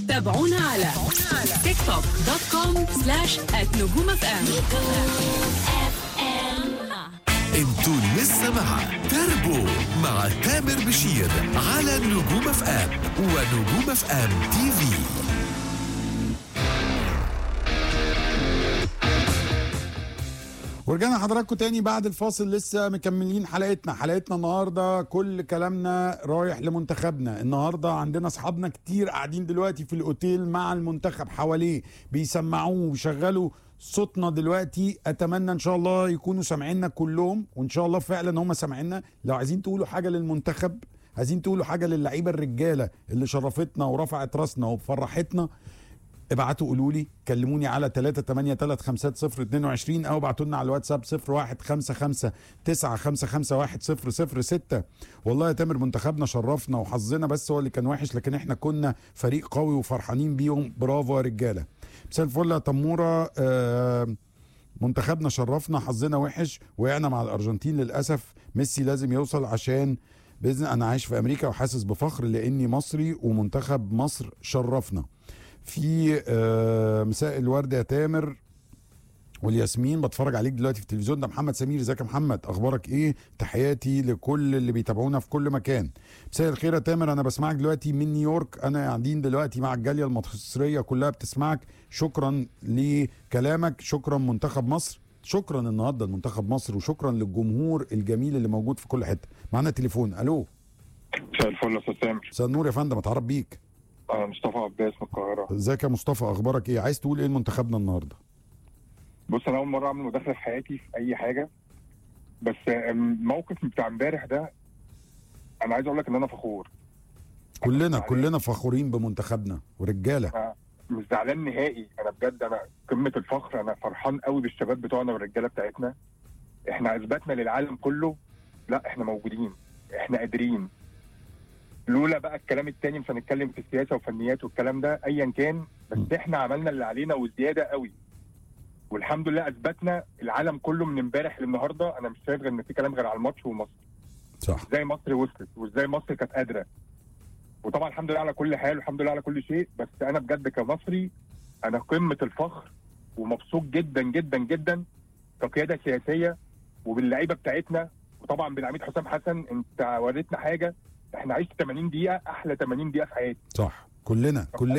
تابعونا على tiktok.com/@نجومfm. انتوا لسه مع تربو مع تامر بشير على نجوم اف ام ونجوم اف ام تي في. ورجعنا حضراتكم تاني بعد الفاصل، لسه مكملين حلقتنا النهارده. كل كلامنا رايح لمنتخبنا. النهارده عندنا اصحابنا كتير قاعدين دلوقتي في الاوتيل مع المنتخب حواليه، بيسمعوه ويشغلوا صوتنا دلوقتي. اتمنى ان شاء الله يكونوا سامعيننا كلهم، وان شاء الله فعلا هم سامعيننا. لو عايزين تقولوا حاجه للمنتخب، عايزين تقولوا حاجه للعيبه الرجاله اللي شرفتنا ورفعت راسنا وفرحتنا، ابعتوا قولوا لي، كلموني على 3835022 او ابعتوا لنا على الواتساب 015595510006. والله يا تامر منتخبنا شرفنا، وحظنا بس هو اللي كان وحش، لكن احنا كنا فريق قوي وفرحانين بيهم. برافو يا رجاله. مساء الفل يا تموره. منتخبنا شرفنا، حظنا وحش، وقعنا مع الارجنتين للاسف. ميسي لازم يوصل عشان باذن. انا عايش في امريكا وحاسس بفخر لاني مصري ومنتخب مصر شرفنا. في مساء الورد يا تامر والياسمين، بتفرج عليك دلوقتي في التلفزيون. ده محمد سمير. ازيك يا محمد، اخبارك ايه؟ تحياتي لكل اللي بيتابعونا في كل مكان. مساء الخير يا تامر، انا بسمعك دلوقتي من نيويورك. انا قاعدين دلوقتي مع الجاليه المصريه كلها بتسمعك. شكرا لكلامك، شكرا منتخب مصر، شكرا النهارده لمنتخب مصر، وشكرا للجمهور الجميل اللي موجود في كل حته. معانا تليفون. الو. مساء الفل يا استاذ سامر. مساء النور يا فندم، اتعرف بيك. انا مصطفى عباس من القاهره. ازيك يا مصطفى، اخبارك ايه؟ عايز تقول ايه لمنتخبنا النهارده؟ بص، انا اول مره اعمل مداخله في حياتي في اي حاجه، بس الموقف بتاع امبارح ده انا عايز اقول لك ان انا فخور. كلنا فخورين بمنتخبنا ورجاله. انا مش زعلان نهائي، انا بجد انا قمه الفخر. انا فرحان قوي بالشباب بتوعنا والرجاله بتاعتنا. احنا اثبتنا للعالم كله لا احنا موجودين، احنا قادرين. لولا بقى الكلام التاني، مش هنتكلم في السياسه وفنيات والكلام ده ايا كان، بس احنا عملنا اللي علينا وزياده قوي، والحمد لله اثبتنا العالم كله من امبارح للنهارده. انا مش شايف غير ان في كلام غير على الماتش ومصر. صح. ازاي مصر وصلت وازاي مصر كانت قادره. وطبعا الحمد لله على كل حال والحمد لله على كل شيء، بس انا بجد كمصري انا قمه الفخر ومبسوط جدا جدا جدا كقياده سياسيه وباللعيبه بتاعتنا، وطبعا بالعميد حسام حسن. انت وريتنا حاجه، احنا عشت 80 دقيقه، احلى 80 دقيقه في حياتي. صح. كلنا